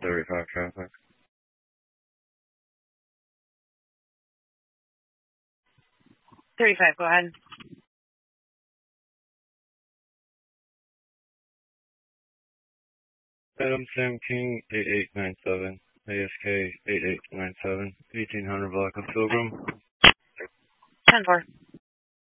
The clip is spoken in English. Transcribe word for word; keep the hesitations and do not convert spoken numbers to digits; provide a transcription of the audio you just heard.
thirty-five traffic. thirty-five, go ahead. Adam Sam King, eight eight nine seven, A S K eight eight nine seven, eighteen hundred block of Pilgrim.